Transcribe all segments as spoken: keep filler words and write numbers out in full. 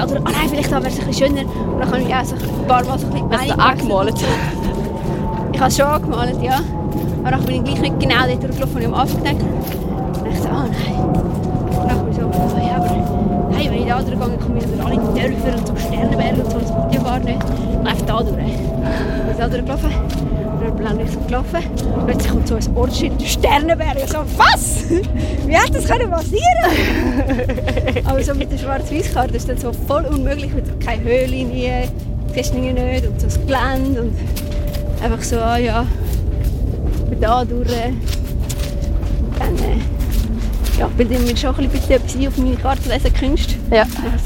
da durch. Ah nein, vielleicht da wäre es ein bisschen schöner. Und dann kann ich auch so ein paar Mal so ein bisschen Hast du angemalt? Ich habe es schon angemalt, ja. Aber dann bin ich gleich nicht genau dort durchgelaufen, wo ich am Anfang gedacht habe. Und ich so, ah nein. Und dann bin ich so, oh, ja, aber hey, wenn ich da durchgehe, dann komme ich durch alle Dörfer und so Sternenberge und so, das macht ja gar nicht. Und einfach da durch. Ich bin da durchgelaufen. Und dann bin ich so gelaufen. Und plötzlich kommt so ein Ortsschild, Sternenberge. Ich so, was? Wie hat das können passieren? Aber so mit der Schwarz-Weiß-Karte ist das so voll unmöglich, mit keine Höhenlinie, siehst du nicht und so das Gelände und einfach so, ah, ja, da durch. Und dann, äh, ja, bilde ich mir schon ein bisschen etwas ein auf meine Kartenlesekünste. Ja.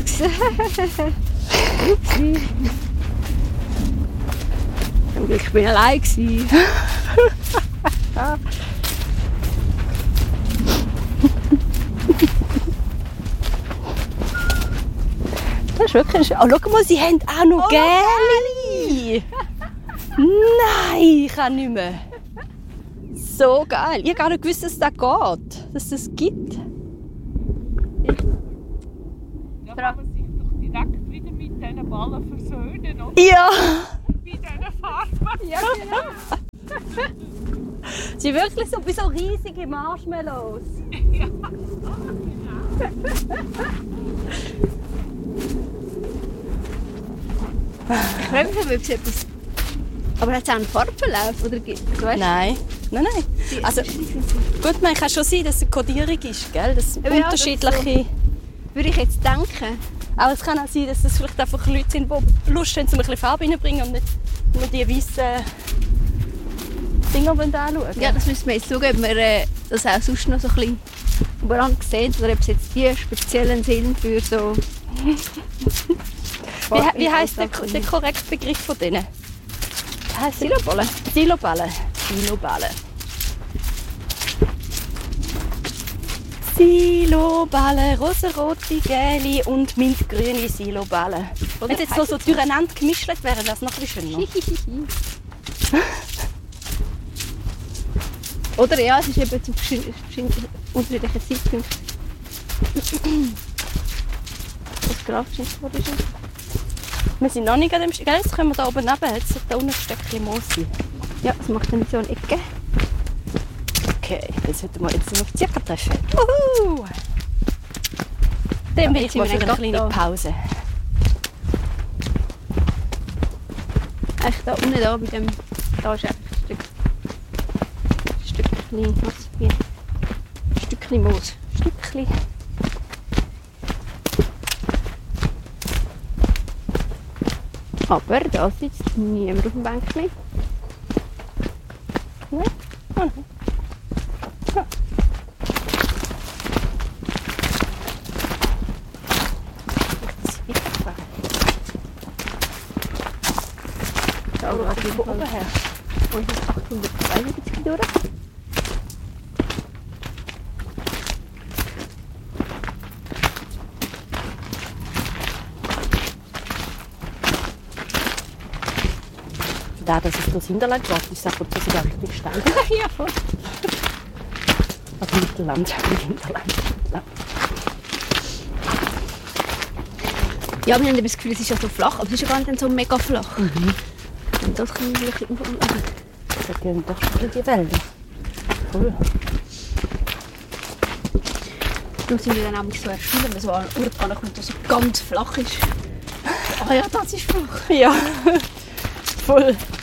Upsi. Zum Glück war ich allein. Das ist wirklich... Oh, schau mal, sie haben auch noch oh, Gäli! Nein, ich kann nicht mehr. So geil. Ich habe gar nicht gewusst, dass das geht. Dass es das gibt. Da kann man sich doch direkt wieder mit diesen Ballen versöhnen, oder? Ja! Bei diesen Farben. Ja, genau. Sie sind wirklich so wie so riesige Marshmallows. Ja, genau. Ich frage mich, ob es etwas... Aber hat es auch einen Farbverlauf? Oder gibt es, weißt? Nein. Nein, nein. Also, gut, man kann schon sein, dass es eine Kodierung ist, gell? Dass Ja, das unterschiedliche... so. Würde ich jetzt denken. Aber es kann auch sein, dass das vielleicht einfach Leute sind, die Lust haben, um ein bisschen Farbe reinzubringen und nicht nur die weißen Dinger anschauen. Ja, das müssen wir jetzt schauen, ob wir äh, das auch sonst noch so ein bisschen überall sehen oder ob es jetzt die speziellen sind für so... Wie, wie heisst der, der korrekte Begriff von denen? Siloballen. Siloballen. Siloballen. Siloballen, rosarote, gelbe und mintgrüne Siloballen. Wenn sie jetzt so, so durcheinander gemischt wären, wäre das noch ein bisschen schöner. Oder ja, es ist eben zu verschiedenen unterschiedlichen Zeitpunkten. Was Kraft ist, was ist es? Wir sind noch nicht an dem Stück. Jetzt können wir da oben neben. Jetzt sollte da unten ein Stückchen Moos sein. Ja, das macht dann so eine Ecke. Okay, dann sollten wir jetzt noch auf die Zirka treffen. Wuhu! Dann bin ich mal für eine kleine Pause. Echt da unten da bei dem... Da ist einfach ein Stück... Ein Stückchen... Was? Wie? Ein Stückchen Moos. Ein Stückchen... Aber da sitzt niemand auf dem Bänkchen. Nein? Oh nein. Ja. Da Oh, geht von oben her. Und das achthundertzweiundsiebzig durch. Da, dass es das Hinterland geht, ist das sogar richtig steil. Ja, voll. Also Mittelland, nicht Hinterland. Ja. Ja, wir haben das Gefühl, es ist ja so flach, aber es ist ja gar nicht so mega flach. Mhm. Und das können wir wirklich irgendwo machen. Das gehen doch schon in die Wälder. Cool. Darum sind wir dann auch nicht so erstaunt, wenn man so an einen Ort ankommt, der so ganz flach ist. Ah ja, das ist flach. Ja, voll.